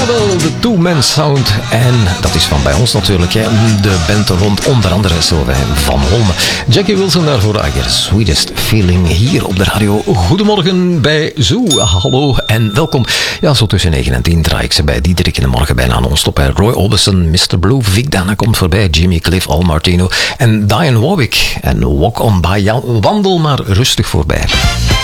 Jawel, de two-man sound. En dat is van bij ons natuurlijk. Hè. De band rond onder andere Sylvain van Holme. Jackie Wilson daarvoor Your Sweetest Feeling hier op de radio. Goedemorgen bij Zoo. Hallo en welkom. Ja, zo tussen 9 en 10 draai ik ze bij Diederik in de morgen bijna non-stop. Roy Orbison, Mr. Blue, Vic Dana komt voorbij. Jimmy Cliff, Al Martino en Diane Warwick. En Walk On By. Ja, wandel maar rustig voorbij.